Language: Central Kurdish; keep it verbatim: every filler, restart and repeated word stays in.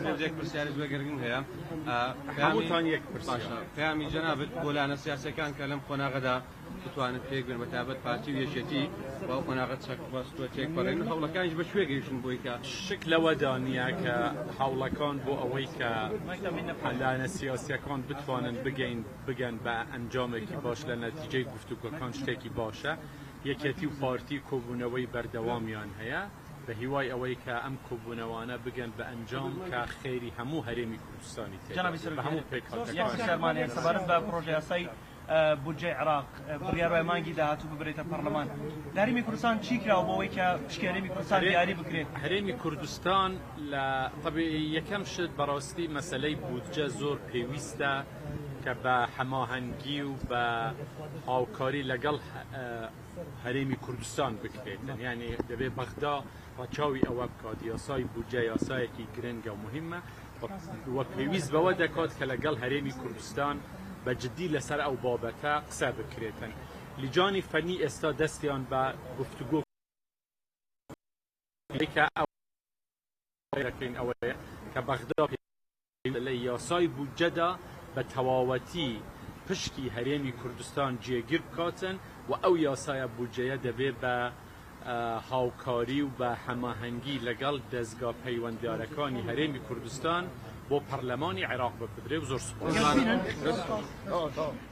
سرێک پرسیاری زۆرگەرگن هەیە هەمووتان یەک پرسیار پەیامی جەنابەت بۆ لانە سیاسەکان کە لەم قۆناغەدا بتوانن پێک بن بەتابەت پارتی و یەکێتی بۆ قۆناغە بەستوە تێکپەڕێن هەوڵەکانیش بە شوێ گەیشتن بۆی کە شک لەوەدا نییە کە هەوڵەکان بۆ ئەوەی کە لانە سیاسیەکان بتوانن بگەین بگەن بە ئەنجامێکی باش لە نەتیجەی گفتوگۆکان شتێکی باشە یەکێتی و پارتی کۆبوونەوەی بەردەوامیان هەیە بە هیوای ئەوەی کە ئەم کۆبوونەوانە بگەن بە ئەنجام کە خێری هەموو هەرێمی کوردستانی تێ هەموو پێکهاتەکان سەبارەت بە پرۆژە یاسای بودجەی عێراق بڕیاڕای مانگی داهاتوو ببرێتە پەرلەمان هەرێمی کوردستان چی کراوە بۆ ئەوەی کە پشکنێمی کوردستان دیاری بکرێت هەرێمی کوردستان لە یەکەم شت بەڕاستی مەسەلەی بودجە زۆر پێویستە کە بە هەماهەنگی و بە هاوکاری لەگەڵ هەرێمی کوردستان بکرێتن یعنی دەبێت بەغدا ڕەچاوی ئەوە بکات یاسای بودجە یاسایەکی گرنگە و مهمە وە پێویست بەوە دەکات کە لەگەڵ هەرێمی کوردستان بەجددی لەسەر ئەو بابەتە قسە بکرێتن لیجانی فەنی ئێستا دەستیان بە گفتوگۆ ئەوەکەین ئەوەیە کە بەغدا لە یاسای بودجەدا بە تەواوەتی پشکی هەرێمی کوردستان جێگیر بکاتن و ئەو یاسایە بودجەیە دەبێت بە هاوکاری و بە هەماهەنگی لەگەڵ دەستگا پەیوەنددارەکانی هەرێمی کوردستان بۆ پەرلەمانی عێراق ببدرێ و زۆر سوپاس